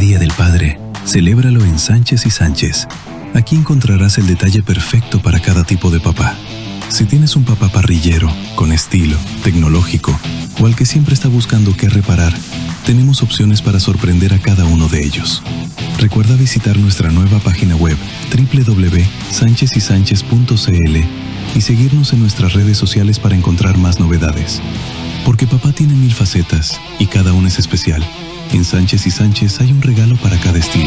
Día del Padre, celébralo en Sánchez y Sánchez. Aquí encontrarás el detalle perfecto para cada tipo de papá. Si tienes un papá parrillero, con estilo, tecnológico, o al que siempre está buscando qué reparar, tenemos opciones para sorprender a cada uno de ellos. Recuerda visitar nuestra nueva página web www.sanchezysanchez.cl y seguirnos en nuestras redes sociales para encontrar más novedades. Porque papá tiene 1000 facetas y cada una es especial. En Sánchez y Sánchez hay un regalo para cada estilo.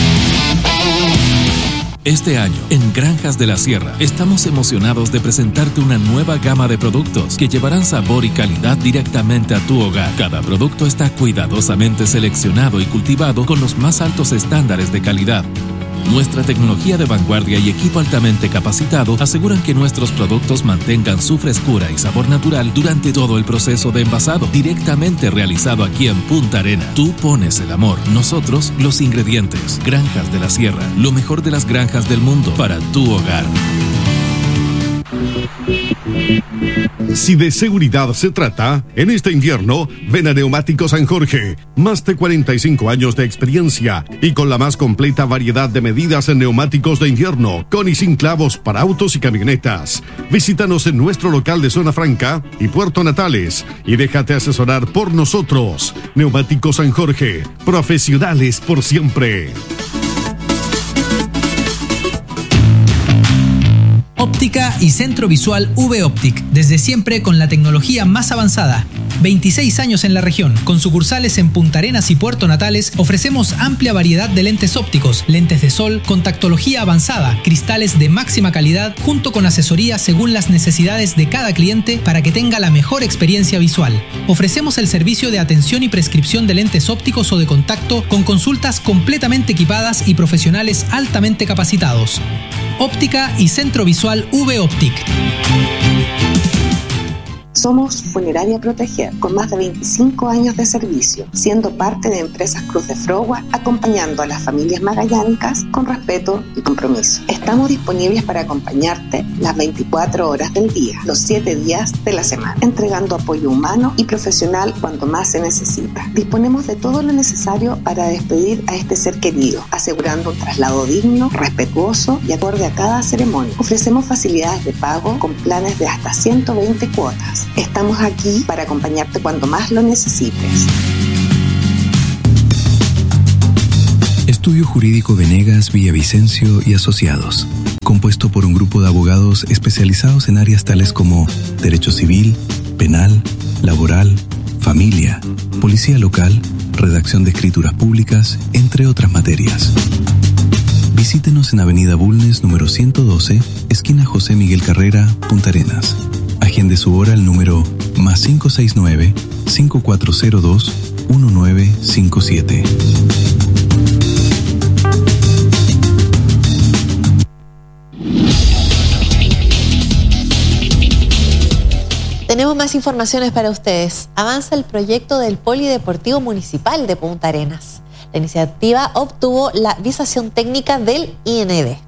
Este año, en Granjas de la Sierra, estamos emocionados de presentarte una nueva gama de productos que llevarán sabor y calidad directamente a tu hogar. Cada producto está cuidadosamente seleccionado y cultivado con los más altos estándares de calidad. Nuestra tecnología de vanguardia y equipo altamente capacitado aseguran que nuestros productos mantengan su frescura y sabor natural durante todo el proceso de envasado, directamente realizado aquí en Punta Arenas. Tú pones el amor, nosotros los ingredientes. Granjas de la Sierra, lo mejor de las granjas del mundo para tu hogar. Si de seguridad se trata, en este invierno, ven a Neumáticos San Jorge. Más de 45 años de experiencia y con la más completa variedad de medidas en neumáticos de invierno, con y sin clavos para autos y camionetas. Visítanos en nuestro local de Zona Franca y Puerto Natales y déjate asesorar por nosotros. Neumáticos San Jorge, profesionales por siempre. Óptica y Centro Visual V-Optic, desde siempre con la tecnología más avanzada. 26 años en la región, con sucursales en Punta Arenas y Puerto Natales, ofrecemos amplia variedad de lentes ópticos, lentes de sol, contactología avanzada, cristales de máxima calidad, junto con asesoría según las necesidades de cada cliente para que tenga la mejor experiencia visual. Ofrecemos el servicio de atención y prescripción de lentes ópticos o de contacto con consultas completamente equipadas y profesionales altamente capacitados. Óptica y Centro Visual V-Optic. Somos Funeraria Proteger, con más de 25 años de servicio, siendo parte de Empresas Cruz de Frogua, acompañando a las familias magallánicas con respeto y compromiso. Estamos disponibles para acompañarte las 24 horas del día, los 7 días de la semana, entregando apoyo humano y profesional cuando más se necesita. Disponemos de todo lo necesario para despedir a este ser querido, asegurando un traslado digno, respetuoso y acorde a cada ceremonia. Ofrecemos facilidades de pago con planes de hasta 120 cuotas. Estamos aquí para acompañarte cuando más lo necesites. Estudio Jurídico Venegas, Villavicencio y Asociados, compuesto por un grupo de abogados especializados en áreas tales como Derecho Civil, Penal, Laboral, Familia, Policía Local, Redacción de Escrituras Públicas, entre otras materias. Visítenos en Avenida Bulnes, número 112, esquina José Miguel Carrera, Punta Arenas. Agende su hora al número +569 5402 1957. Tenemos más informaciones para ustedes. Avanza el proyecto del Polideportivo Municipal de Punta Arenas. La iniciativa obtuvo la visación técnica del IND.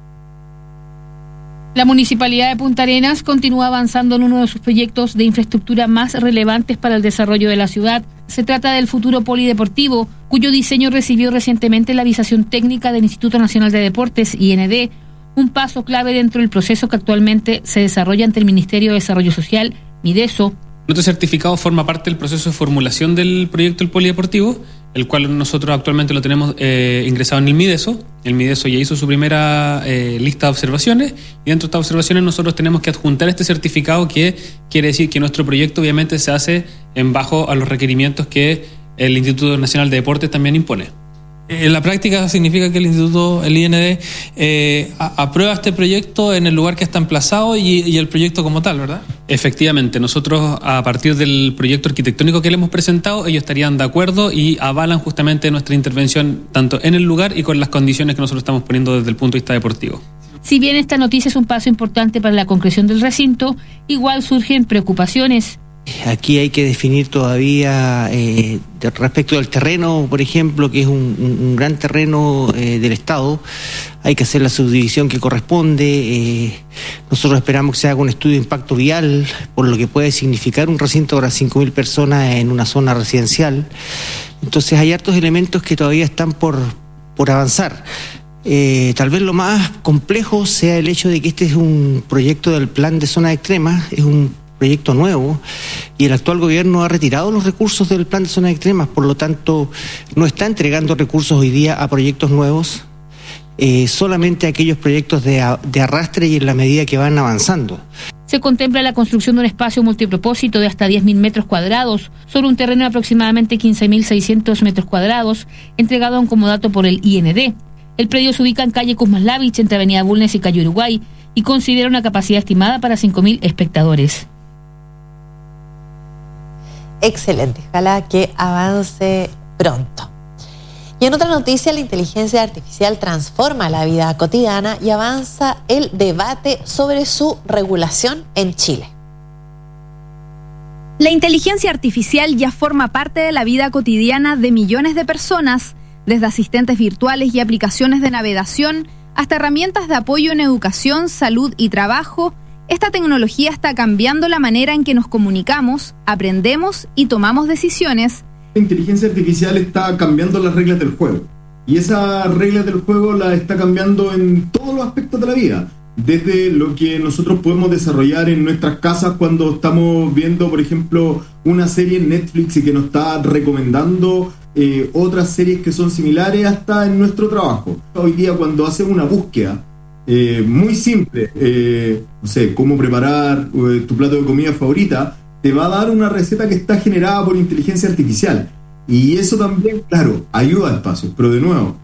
La Municipalidad de Punta Arenas continúa avanzando en uno de sus proyectos de infraestructura más relevantes para el desarrollo de la ciudad. Se trata del futuro polideportivo, cuyo diseño recibió recientemente la visación técnica del Instituto Nacional de Deportes, IND, un paso clave dentro del proceso que actualmente se desarrolla ante el Ministerio de Desarrollo Social, Mideso. Nuestro certificado forma parte del proceso de formulación del proyecto del polideportivo, el cual nosotros actualmente lo tenemos ingresado en el Mideso. El Mideso ya hizo su primera lista de observaciones y dentro de estas observaciones nosotros tenemos que adjuntar este certificado, que quiere decir que nuestro proyecto obviamente se hace en bajo a los requerimientos que el Instituto Nacional de Deportes también impone. En la práctica significa que el IND, aprueba este proyecto en el lugar que está emplazado y el proyecto como tal, ¿verdad? Efectivamente, nosotros a partir del proyecto arquitectónico que le hemos presentado, ellos estarían de acuerdo y avalan justamente nuestra intervención tanto en el lugar y con las condiciones que nosotros estamos poniendo desde el punto de vista deportivo. Si bien esta noticia es un paso importante para la concreción del recinto, igual surgen preocupaciones. Aquí hay que definir todavía respecto del terreno, por ejemplo, que es un gran terreno del Estado. Hay que hacer la subdivisión que corresponde. Nosotros esperamos que se haga un estudio de impacto vial, por lo que puede significar un recinto para 5.000 personas en una zona residencial. Entonces hay hartos elementos que todavía están por avanzar. Tal vez lo más complejo sea el hecho de que este es un proyecto del plan de zonas extremas, es un proyecto nuevo y el actual gobierno ha retirado los recursos del plan de zonas extremas, por lo tanto no está entregando recursos hoy día a proyectos nuevos, solamente a aquellos proyectos de arrastre y en la medida que van avanzando. Se contempla la construcción de un espacio multipropósito de hasta 10.000 metros cuadrados sobre un terreno de aproximadamente 15.600 metros cuadrados, entregado a un comodato por el IND. El predio se ubica en calle Kuzmaslavich, entre Avenida Bulnes y calle Uruguay, y considera una capacidad estimada para 5.000 espectadores. Excelente, ojalá que avance pronto. Y en otra noticia, la inteligencia artificial transforma la vida cotidiana y avanza el debate sobre su regulación en Chile. La inteligencia artificial ya forma parte de la vida cotidiana de millones de personas, desde asistentes virtuales y aplicaciones de navegación hasta herramientas de apoyo en educación, salud y trabajo. Esta tecnología está cambiando la manera en que nos comunicamos, aprendemos y tomamos decisiones. La inteligencia artificial está cambiando las reglas del juego. Y esas reglas del juego las está cambiando en todos los aspectos de la vida. Desde lo que nosotros podemos desarrollar en nuestras casas cuando estamos viendo, por ejemplo, una serie en Netflix y que nos está recomendando otras series que son similares, hasta en nuestro trabajo. Hoy día cuando haces una búsqueda muy simple, no sé, cómo preparar tu plato de comida favorita, te va a dar una receta que está generada por inteligencia artificial. Y eso también, claro, ayuda a espacios, pero de nuevo,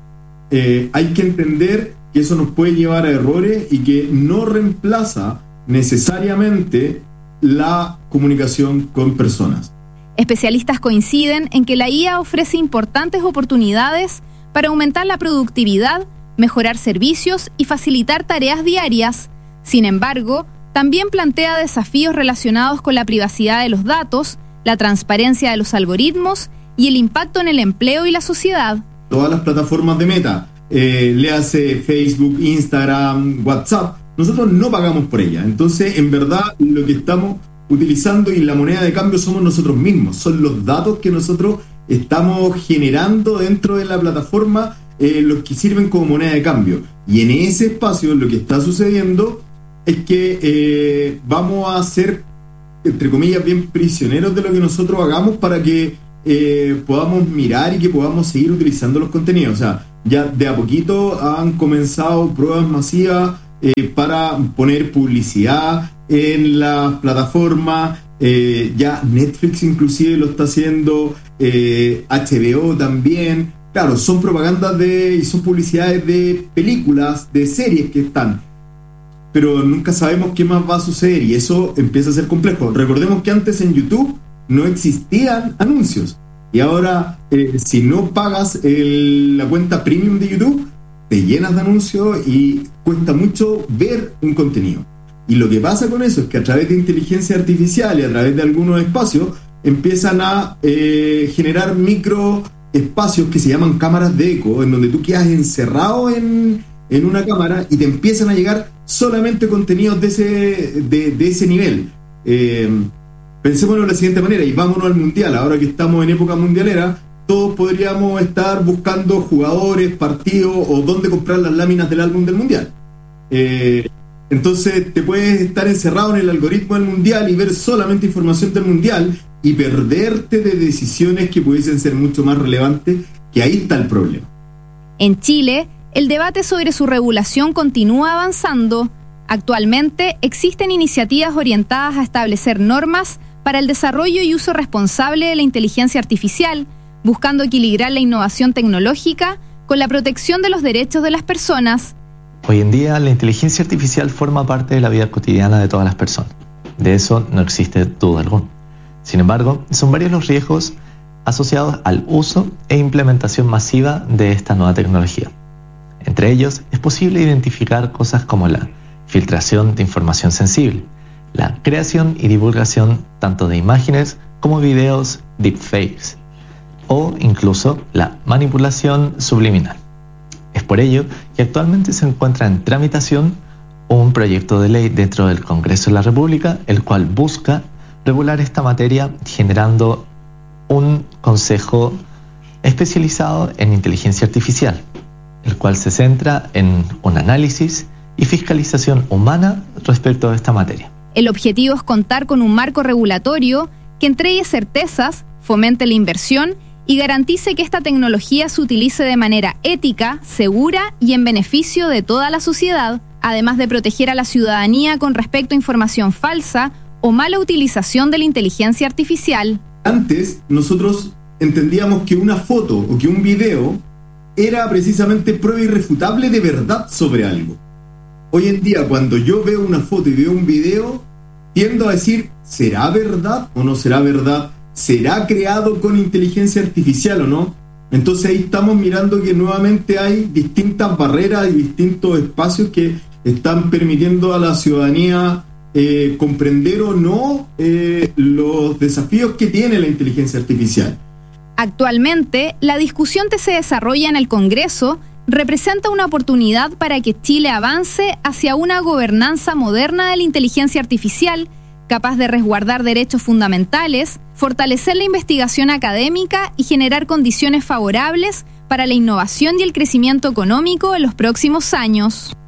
hay que entender que eso nos puede llevar a errores y que no reemplaza necesariamente la comunicación con personas. Especialistas coinciden en que la IA ofrece importantes oportunidades para aumentar la productividad, mejorar servicios y facilitar tareas diarias. Sin embargo, también plantea desafíos relacionados con la privacidad de los datos, la transparencia de los algoritmos y el impacto en el empleo y la sociedad. Todas las plataformas de Meta, le hace Facebook, Instagram, WhatsApp, nosotros no pagamos por ella. Entonces, en verdad, lo que estamos utilizando y la moneda de cambio somos nosotros mismos. Son los datos que nosotros estamos generando dentro de la plataforma los que sirven como moneda de cambio. Y en ese espacio lo que está sucediendo es que vamos a ser, entre comillas, bien prisioneros de lo que nosotros hagamos para que podamos mirar y que podamos seguir utilizando los contenidos. O sea, ya de a poquito han comenzado pruebas masivas para poner publicidad en las plataformas. Ya Netflix inclusive lo está haciendo, HBO también. Claro, son propagandas y son publicidades de películas, de series que están, pero nunca sabemos qué más va a suceder y eso empieza a ser complejo. Recordemos que antes en YouTube no existían anuncios y ahora si no pagas la cuenta premium de YouTube te llenas de anuncios y cuesta mucho ver un contenido. Y lo que pasa con eso es que a través de inteligencia artificial y a través de algunos espacios empiezan a generar micro espacios que se llaman cámaras de eco, en donde tú quedas encerrado en una cámara y te empiezan a llegar solamente contenidos de ese nivel. Pensémonos de la siguiente manera y vámonos al mundial. Ahora que estamos en época mundialera, todos podríamos estar buscando jugadores, partidos o dónde comprar las láminas del álbum del mundial. Entonces te puedes estar encerrado en el algoritmo del mundial y ver solamente información del mundial y perderte de decisiones que pudiesen ser mucho más relevantes, que ahí está el problema. En Chile, el debate sobre su regulación continúa avanzando. Actualmente existen iniciativas orientadas a establecer normas para el desarrollo y uso responsable de la inteligencia artificial, buscando equilibrar la innovación tecnológica con la protección de los derechos de las personas. Hoy en día, la inteligencia artificial forma parte de la vida cotidiana de todas las personas. De eso no existe duda alguna. Sin embargo, son varios los riesgos asociados al uso e implementación masiva de esta nueva tecnología. Entre ellos, es posible identificar cosas como la filtración de información sensible, la creación y divulgación tanto de imágenes como videos deepfakes o incluso la manipulación subliminal. Es por ello que actualmente se encuentra en tramitación un proyecto de ley dentro del Congreso de la República, el cual busca regular esta materia generando un consejo especializado en inteligencia artificial, el cual se centra en un análisis y fiscalización humana respecto a esta materia. El objetivo es contar con un marco regulatorio que entregue certezas, fomente la inversión y garantice que esta tecnología se utilice de manera ética, segura y en beneficio de toda la sociedad, además de proteger a la ciudadanía con respecto a información falsa o mala utilización de la inteligencia artificial. Antes, nosotros entendíamos que una foto o que un video era precisamente prueba irrefutable de verdad sobre algo. Hoy en día, cuando yo veo una foto y veo un video, tiendo a decir, ¿será verdad o no será verdad? ¿Será creado con inteligencia artificial o no? Entonces ahí estamos mirando que nuevamente hay distintas barreras y distintos espacios que están permitiendo a la ciudadanía comprender o no los desafíos que tiene la inteligencia artificial. Actualmente, la discusión que se desarrolla en el Congreso representa una oportunidad para que Chile avance hacia una gobernanza moderna de la inteligencia artificial, capaz de resguardar derechos fundamentales, fortalecer la investigación académica y generar condiciones favorables para la innovación y el crecimiento económico en los próximos años.